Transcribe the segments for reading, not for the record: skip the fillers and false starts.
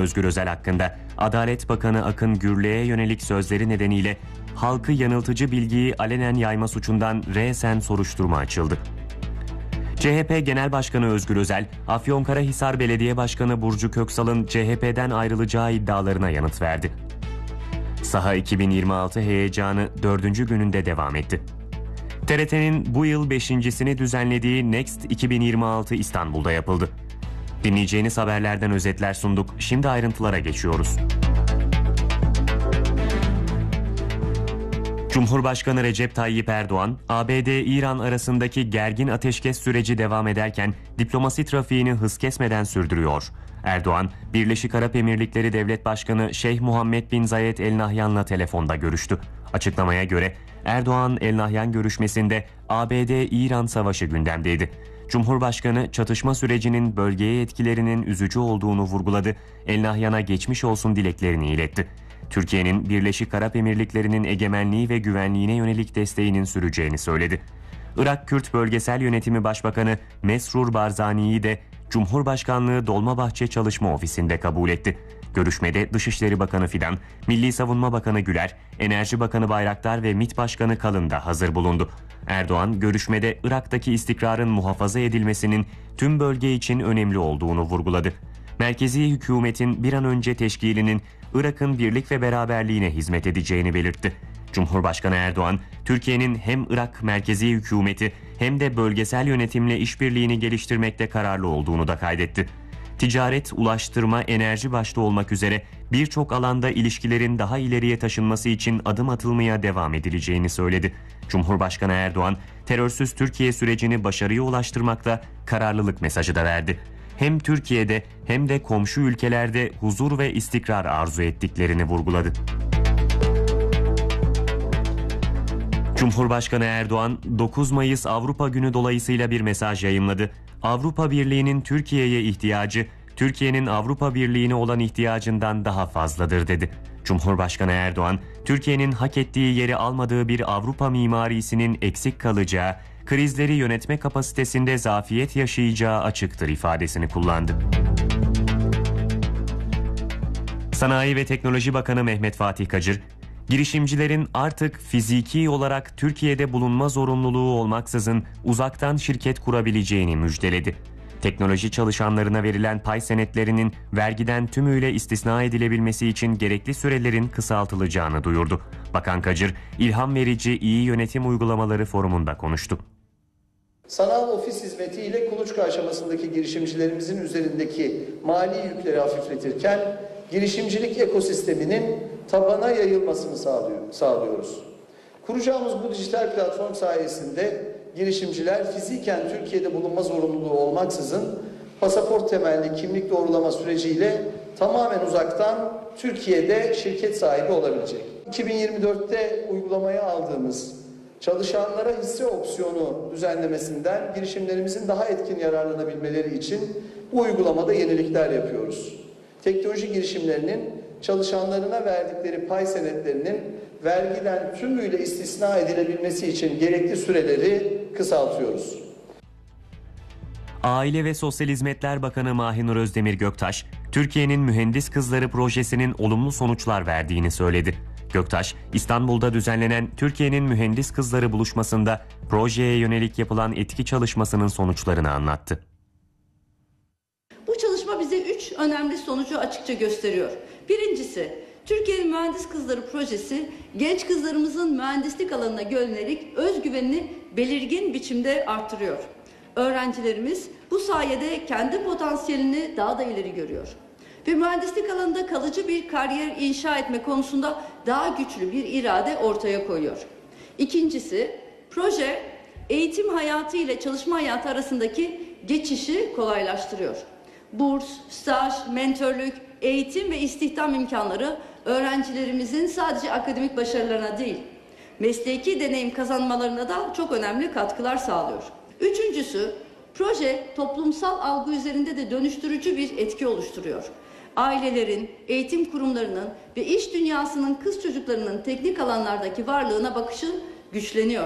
Özgür Özel hakkında Adalet Bakanı Akın Gürlek'e yönelik sözleri nedeniyle halkı yanıltıcı bilgiyi alenen yayma suçundan resen soruşturma açıldı. CHP Genel Başkanı Özgür Özel, Afyonkarahisar Belediye Başkanı Burcu Köksal'ın CHP'den ayrılacağı iddialarına yanıt verdi. Saha 2026 heyecanı 4. gününde devam etti. TRT'nin bu yıl 5.sini düzenlediği Next 2026 İstanbul'da yapıldı. Dinleyeceğiniz haberlerden özetler sunduk. Şimdi ayrıntılara geçiyoruz. Cumhurbaşkanı Recep Tayyip Erdoğan, ABD-İran arasındaki gergin ateşkes süreci devam ederken diplomasi trafiğini hız kesmeden sürdürüyor. Erdoğan, Birleşik Arap Emirlikleri Devlet Başkanı Şeyh Muhammed bin Zayed El Nahyan'la telefonda görüştü. Açıklamaya göre Erdoğan-El Nahyan görüşmesinde ABD-İran savaşı gündemdeydi. Cumhurbaşkanı çatışma sürecinin bölgeye etkilerinin üzücü olduğunu vurguladı. El Nahyan'a geçmiş olsun dileklerini iletti. Türkiye'nin Birleşik Arap Emirlikleri'nin egemenliği ve güvenliğine yönelik desteğinin süreceğini söyledi. Irak Kürt Bölgesel Yönetimi Başbakanı Mesrur Barzani'yi de Cumhurbaşkanlığı Dolmabahçe Çalışma Ofisi'nde kabul etti. Görüşmede Dışişleri Bakanı Fidan, Milli Savunma Bakanı Güler, Enerji Bakanı Bayraktar ve MİT Başkanı Kalın da hazır bulundu. Erdoğan, görüşmede Irak'taki istikrarın muhafaza edilmesinin tüm bölge için önemli olduğunu vurguladı. Merkezi hükümetin bir an önce teşkilinin Irak'ın birlik ve beraberliğine hizmet edeceğini belirtti. Cumhurbaşkanı Erdoğan, Türkiye'nin hem Irak merkezi hükümeti hem de bölgesel yönetimle işbirliğini geliştirmekte kararlı olduğunu da kaydetti. Ticaret, ulaştırma, enerji başta olmak üzere birçok alanda ilişkilerin daha ileriye taşınması için adım atılmaya devam edileceğini söyledi. Cumhurbaşkanı Erdoğan, terörsüz Türkiye sürecini başarıya ulaştırmakta kararlılık mesajı da verdi. Hem Türkiye'de hem de komşu ülkelerde huzur ve istikrar arzu ettiklerini vurguladı. Cumhurbaşkanı Erdoğan, 9 Mayıs Avrupa Günü dolayısıyla bir mesaj yayımladı. Avrupa Birliği'nin Türkiye'ye ihtiyacı, Türkiye'nin Avrupa Birliği'ne olan ihtiyacından daha fazladır dedi. Cumhurbaşkanı Erdoğan, Türkiye'nin hak ettiği yeri almadığı bir Avrupa mimarisinin eksik kalacağı, krizleri yönetme kapasitesinde zafiyet yaşayacağı açıktır ifadesini kullandı. Sanayi ve Teknoloji Bakanı Mehmet Fatih Kacır, girişimcilerin artık fiziki olarak Türkiye'de bulunma zorunluluğu olmaksızın uzaktan şirket kurabileceğini müjdeledi. Teknoloji çalışanlarına verilen pay senetlerinin vergiden tümüyle istisna edilebilmesi için gerekli sürelerin kısaltılacağını duyurdu. Bakan Kacır, ilham verici iyi yönetim uygulamaları forumunda konuştu. Sanal ofis hizmetiyle kuluçka aşamasındaki girişimcilerimizin üzerindeki mali yükleri hafifletirken girişimcilik ekosisteminin tabana yayılmasını sağlıyoruz. Kuracağımız bu dijital platform sayesinde girişimciler fiziken Türkiye'de bulunma zorunluluğu olmaksızın pasaport temelli kimlik doğrulama süreciyle tamamen uzaktan Türkiye'de şirket sahibi olabilecek. 2024'te uygulamaya aldığımız çalışanlara hisse opsiyonu düzenlemesinden girişimlerimizin daha etkin yararlanabilmeleri için bu uygulamada yenilikler yapıyoruz. Teknoloji girişimlerinin çalışanlarına verdikleri pay senetlerinin vergiden tümüyle istisna edilebilmesi için gerekli süreleri kısaltıyoruz. Aile ve Sosyal Hizmetler Bakanı Mahinur Özdemir Göktaş, Türkiye'nin Mühendis Kızları projesinin olumlu sonuçlar verdiğini söyledi. Göktaş, İstanbul'da düzenlenen Türkiye'nin Mühendis Kızları buluşmasında projeye yönelik yapılan etki çalışmasının sonuçlarını anlattı. Bu çalışma bize 3 önemli sonucu açıkça gösteriyor. Birincisi, Türkiye'nin Mühendis Kızları projesi genç kızlarımızın mühendislik alanına yönelik özgüvenini belirgin biçimde artırıyor. Öğrencilerimiz bu sayede kendi potansiyelini daha da ileri görüyor. Ve mühendislik alanında kalıcı bir kariyer inşa etme konusunda daha güçlü bir irade ortaya koyuyor. İkincisi, proje eğitim hayatı ile çalışma hayatı arasındaki geçişi kolaylaştırıyor. Burs, staj, mentörlük, eğitim ve istihdam imkanları öğrencilerimizin sadece akademik başarılarına değil, mesleki deneyim kazanmalarına da çok önemli katkılar sağlıyor. Üçüncüsü, proje toplumsal algı üzerinde de dönüştürücü bir etki oluşturuyor. Ailelerin, eğitim kurumlarının ve iş dünyasının kız çocuklarının teknik alanlardaki varlığına bakışı güçleniyor.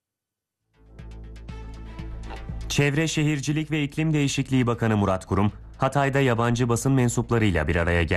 Çevre Şehircilik ve İklim Değişikliği Bakanı Murat Kurum, Hatay'da yabancı basın mensuplarıyla bir araya geldi.